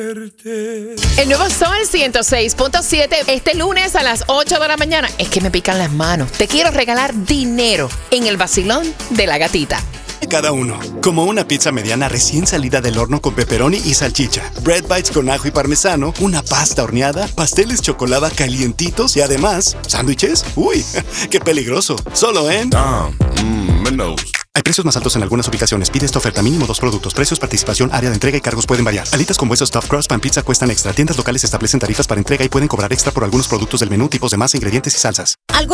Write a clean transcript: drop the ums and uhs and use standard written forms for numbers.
El nuevo Sol 106.7, este lunes a las 8 de la mañana. Es que me pican las manos. Te quiero regalar dinero en el vacilón de la gatita. Cada uno, como una pizza mediana recién salida del horno con pepperoni y salchicha, bread bites con ajo y parmesano, una pasta horneada, pasteles chocolada calientitos y además, ¿sándwiches? ¡Uy! ¡Qué peligroso! Solo en... Mendoza. Hay precios más altos en algunas ubicaciones. Pide esta oferta mínimo 2 productos. Precios, participación, área de entrega y cargos pueden variar. Alitas con hueso, stuffed crust, pan pizza cuestan extra. Tiendas locales establecen tarifas para entrega y pueden cobrar extra por algunos productos del menú, tipos de masa, ingredientes y salsas.